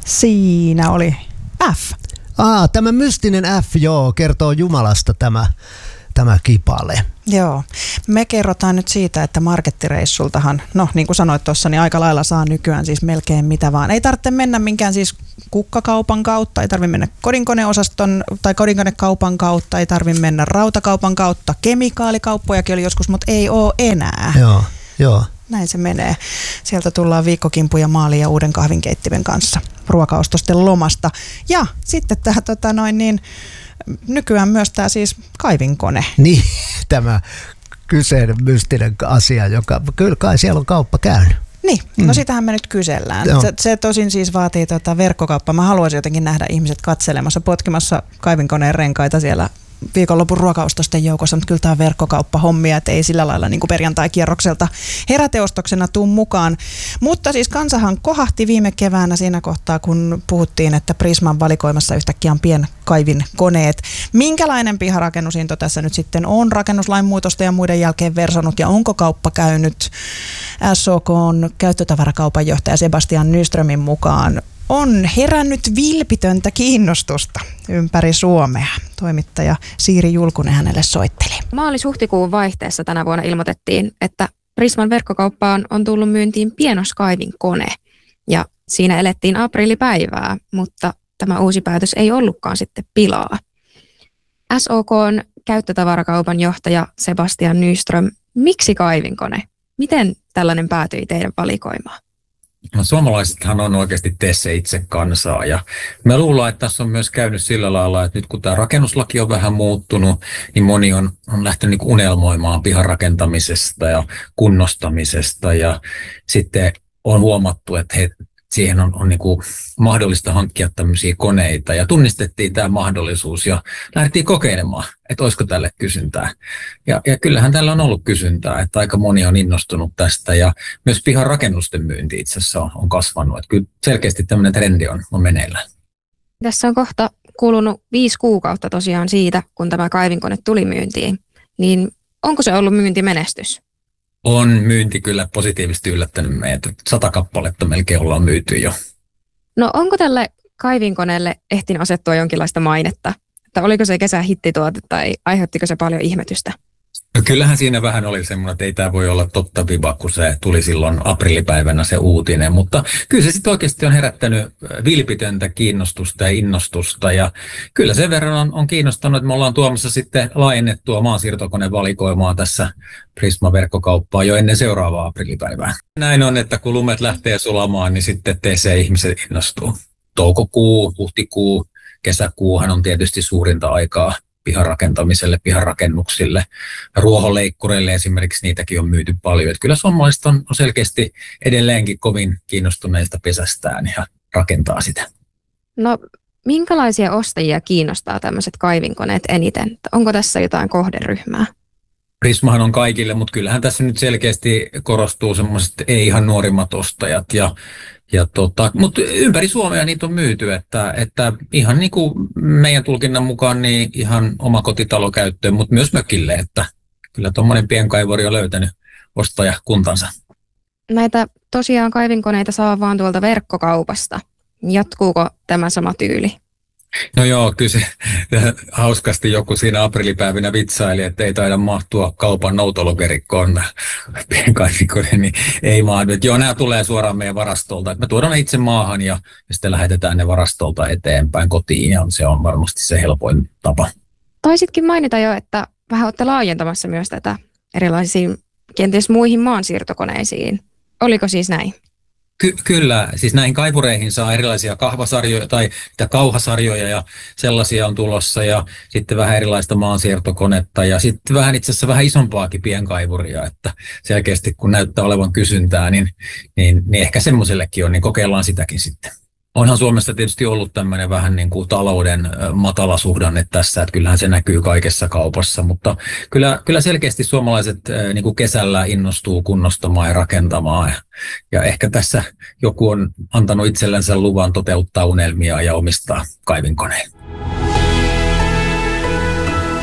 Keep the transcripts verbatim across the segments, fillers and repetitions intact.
Siinä oli F. Aa, tämä mystinen F, joo, kertoo Jumalasta tämä, tämä kipale. Joo. Me kerrotaan nyt siitä, että markettireissultahan, no niin kuin sanoit tuossa, niin aika lailla saa nykyään siis melkein mitä vaan. Ei tarvitse mennä minkään siis kukkakaupan kautta, ei tarvitse mennä kodinkoneosaston tai kodinkonekaupan kautta, ei tarvitse mennä rautakaupan kautta. Kemikaalikauppojakin oli joskus, mutta ei ole enää. Joo, joo. Näin se menee. Sieltä tullaan viikkokimpuja maaliin ja uuden kahvinkeittimen kanssa ruokaostosten lomasta. Ja sitten tämä tota noin niin, nykyään myös tämä siis kaivinkone. Niin, tämä kyseinen mystinen asia, joka kyllä kai siellä on kauppa käynyt. Niin, no mm. sitähän me nyt kysellään. Se, se tosin siis vaatii tota verkkokauppaa. Mä haluaisin jotenkin nähdä ihmiset katselemassa, potkimassa kaivinkoneen renkaita siellä viikonlopun ruokaostosten joukossa, mutta kyllä tämä on verkkokauppahommia, että ei sillä lailla niin kuin perjantai-kierrokselta heräteostoksena tuu mukaan. Mutta siis kansahan kohahti viime keväänä siinä kohtaa, kun puhuttiin, että Prisman valikoimassa yhtäkkiä on pienkaivinkoneet. Minkälainen piharakennusinto tässä nyt sitten on rakennuslain muutosta ja muiden jälkeen versonut, ja onko kauppa käynyt? S O K:n käyttötavarakaupan johtaja Sebastian Nyströmin mukaan on herännyt vilpitöntä kiinnostusta ympäri Suomea. Toimittaja Siiri Julkunen hänelle soitteli. Maalis-huhtikuun vaihteessa tänä vuonna ilmoitettiin, että Prisman verkkokauppaan on tullut myyntiin pienoskaivinkone. Ja siinä elettiin aprillipäivää, mutta tämä uusi päätös ei ollutkaan sitten pilaa. S O K:n käyttötavarakaupan johtaja Sebastian Nyström, miksi kaivinkone? Miten tällainen päätyi teidän valikoimaan? No, suomalaisethan on oikeasti tee se itse kansaa, ja me luullaan, että tässä on myös käynyt sillä lailla, että nyt kun tämä rakennuslaki on vähän muuttunut, niin moni on, on lähtenyt niin unelmoimaan pihan rakentamisesta ja kunnostamisesta, ja sitten on huomattu, että he, siihen on, on niin kuin mahdollista hankkia tämmöisiä koneita, ja tunnistettiin tämä mahdollisuus ja lähdettiin kokeilemaan, että olisiko tälle kysyntää. Ja, ja kyllähän tällä on ollut kysyntää, että aika moni on innostunut tästä, ja myös pihan rakennusten myynti itse asiassa on, on kasvanut. Että kyllä selkeästi tämmöinen trendi on, on meneillään. Tässä on kohta kulunut viisi kuukautta tosiaan siitä, kun tämä kaivinkone tuli myyntiin, niin onko se ollut myyntimenestys? On myynti kyllä positiivisesti yllättänyt meidät. Sata kappaletta melkein ollaan myyty jo. No onko tälle kaivinkoneelle ehtinyt asettua jonkinlaista mainetta? Että oliko se kesän hittituote tai aiheuttiko se paljon ihmetystä? No kyllähän siinä vähän oli semmoinen, että ei tämä voi olla totta viba, kun se tuli silloin aprillipäivänä se uutinen. Mutta kyllä se sitten oikeasti on herättänyt vilpitöntä kiinnostusta ja innostusta. Ja kyllä sen verran on, on kiinnostanut, että me ollaan tuomassa sitten laajennettua maansiirtokonevalikoimaa tässä Prisma-verkkokauppaa jo ennen seuraavaa aprillipäivää. Näin on, että kun lumet lähtee sulamaan, niin sitten T C-ihmiset innostuu. Toukokuu, huhtikuu, kesäkuuhan on tietysti suurinta aikaa piharakentamiselle, piharakennuksille, ruohonleikkureille esimerkiksi niitäkin on myyty paljon. Että kyllä suomalaiset on selkeästi edelleenkin kovin kiinnostuneista pesästään ja rakentaa sitä. No minkälaisia ostajia kiinnostaa tämmöiset kaivinkoneet eniten? Onko tässä jotain kohderyhmää? Prismahan on kaikille, mutta kyllähän tässä nyt selkeästi korostuu semmoiset ei ihan nuorimmat ostajat. Ja, ja tota, mutta ympäri Suomea niitä on myyty, että, että ihan niin kuin meidän tulkinnan mukaan niin ihan omakotitalokäyttöön, mutta myös mökille, että kyllä tuommoinen pienkaivori on löytänyt ostajakuntansa. Näitä tosiaan kaivinkoneita saa vaan tuolta verkkokaupasta. Jatkuuko tämä sama tyyli? No joo, kyllä se hauskasti joku siinä aprillipäivinä vitsaili, että ei taida mahtua kaupan noutologerikkoon pienkaivinkone, niin ei mahdu. Joo, nämä tulee suoraan meidän varastolta. Me tuodaan ne itse maahan ja sitten lähetetään ne varastolta eteenpäin kotiin ja se on varmasti se helpoin tapa. Taisitkin mainita jo, että vähän olette laajentamassa myös tätä erilaisiin kenties muihin maansiirtokoneisiin. Oliko siis näin? Ky- kyllä, siis näihin kaivureihin saa erilaisia kahvasarjoja tai kauhasarjoja ja sellaisia on tulossa ja sitten vähän erilaista maansiirtokonetta ja sitten vähän itse asiassa vähän isompaakin pienkaivuria, että selkeästi kun näyttää olevan kysyntää, niin, niin, niin ehkä semmoisellekin on, niin kokeillaan sitäkin sitten. Onhan Suomessa tietysti ollut tämmöinen vähän niin kuin talouden matala suhdanne tässä, että kyllähän se näkyy kaikessa kaupassa, mutta kyllä, kyllä selkeästi suomalaiset niin kuin kesällä innostuu kunnostamaan ja rakentamaan. Ja, ja ehkä tässä joku on antanut itsellensä luvan toteuttaa unelmia ja omistaa kaivinkoneen.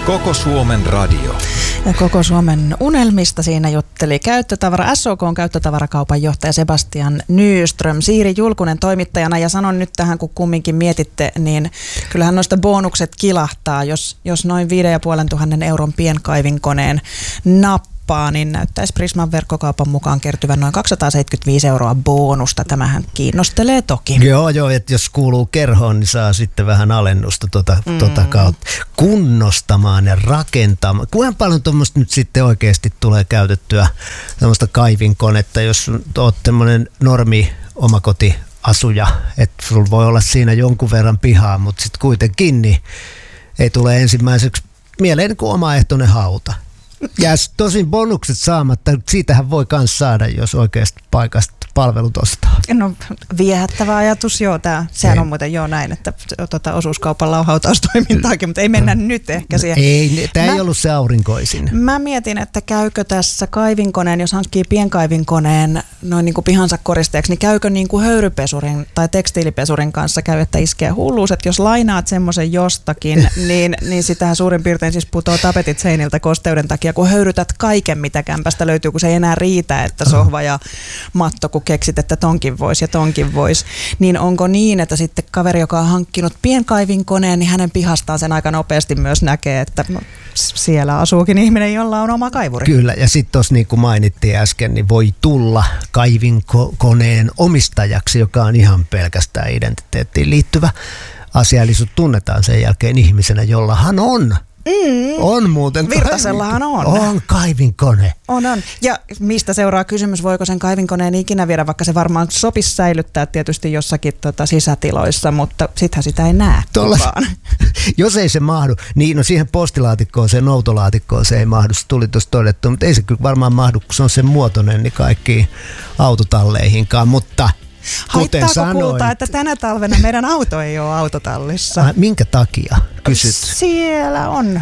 Koko Suomen radio. Ja Koko Suomen unelmista siinä jutteli käyttötavara, S O K:n käyttötavarakaupan johtaja Sebastian Nyström. Siiri Julkunen toimittajana, ja sanon nyt tähän, kun kumminkin mietitte, niin kyllähän noista bonukset kilahtaa, jos, jos noin viiden ja puolen tuhannen euron pienkaivinkoneen nappaa, niin näyttäisi Prisman verkkokaupan mukaan kertyvän noin kaksisataaseitsemänkymmentäviisi euroa bonusta. Tämähän kiinnostelee toki. Joo, joo, että jos kuuluu kerhoon, niin saa sitten vähän alennusta tuota, mm. tuota kautta kunnostamaan ja rakentamaan. Kuinka paljon tuommoista nyt sitten oikeasti tulee käytettyä tämmöistä kaivinkonetta, jos olet tämmöinen normi omakotiasuja, että sulla voi olla siinä jonkun verran pihaa, mutta sitten kuitenkin niin ei tule ensimmäiseksi mieleen kuin omaehtoinen hauta. Ja tosin bonukset saamatta, siitähän voi myös saada, jos oikeasti paikasta palvelut ostaa. No viehättävä ajatus, joo. Tää, sehän ei. On muuten joo näin, että tuota, osuuskaupalla on hautaustoimintaakin, mutta ei mennä mm. nyt ehkä siihen. Ei, tämä ei ollut se aurinkoisin. Mä mietin, että käykö tässä kaivinkoneen, jos hankkii pienkaivinkoneen noin niin kuin pihansa koristeeksi, niin käykö niin kuin höyrypesurin tai tekstiilipesurin kanssa käy, että iskee hulluus, että jos lainaat semmoisen jostakin, niin, niin sitähän suurin piirtein siis putoo tapetit seiniltä kosteuden takia, kun höyrytät kaiken, mitä kämpästä löytyy, kun se ei enää riitä, että sohva ja matto, kun keksit, että tonkin voisi ja tonkin voisi, niin onko niin, että sitten kaveri, joka on hankkinut pienkaivinkoneen, niin hänen pihastaan sen aika nopeasti myös näkee, että siellä asuukin ihminen, jolla on oma kaivuri. Kyllä, ja sitten tuossa niin kuin mainittiin äsken, niin voi tulla kaivinkoneen omistajaksi, joka on ihan pelkästään identiteettiin liittyvä asia, eli sut tunnetaan sen jälkeen ihmisenä, jolla hän on. Mm. On muuten. Virtasellahan on. On kaivinkone. On, on. Ja mistä seuraa kysymys, voiko sen kaivinkoneen ikinä viedä, vaikka se varmaan sopisi säilyttää tietysti jossakin tota sisätiloissa, mutta sittenhän sitä ei näe kukaan. Jos ei se mahdu, niin no siihen postilaatikkoon, se noutolaatikkoon se ei mahdu, se tuli tuossa todettu, mutta ei se kyllä varmaan mahdu, kun se on sen muotoinen, niin kaikkiin autotalleihinkaan, mutta haittaako sanoin, kultaa, että tänä talvena meidän auto ei ole autotallissa? Ah, minkä takia? Kysyt. Siellä on.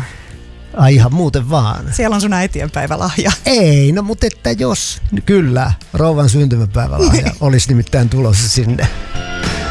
Ai ihan muuten vaan. Siellä on sun äitienpäivälahja. Ei, no mutta että jos, kyllä, rouvan syntymäpäivälahja olisi nimittäin tulossa sinne.